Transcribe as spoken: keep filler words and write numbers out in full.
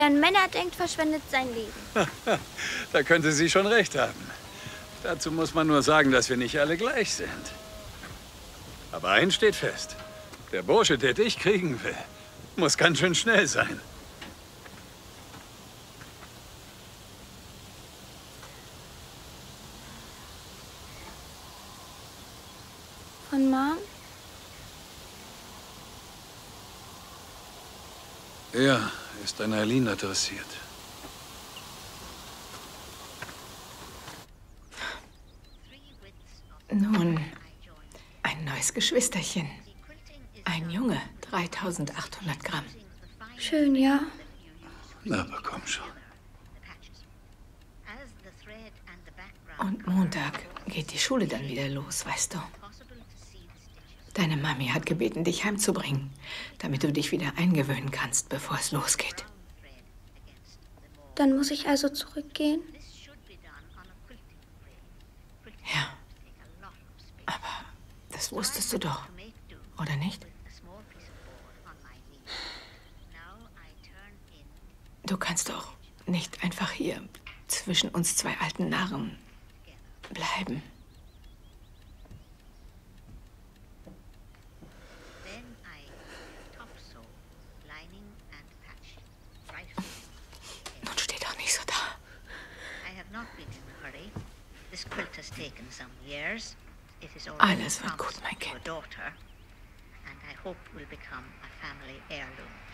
Wer an Männer denkt, verschwendet sein Leben. Da könnte sie schon recht haben. Dazu muss man nur sagen, dass wir nicht alle gleich sind. Aber eins steht fest. Der Bursche, der dich kriegen will, muss ganz schön schnell sein. Von Mom? Ja, ist an Eileen adressiert. Nun, ein neues Geschwisterchen. Ein Junge, dreitausendachthundert Gramm. Schön, ja. Na, aber komm schon. Und Montag geht die Schule dann wieder los, weißt du. Deine Mami hat gebeten, dich heimzubringen, damit du dich wieder eingewöhnen kannst, bevor es losgeht. Dann muss ich also zurückgehen? Ja. Aber das wusstest du doch, oder nicht? Du kannst doch nicht einfach hier zwischen uns zwei alten Narren bleiben. Nun steh doch nicht so da. Alles wird gut, mein Kind. And I hope will become a family heirloom.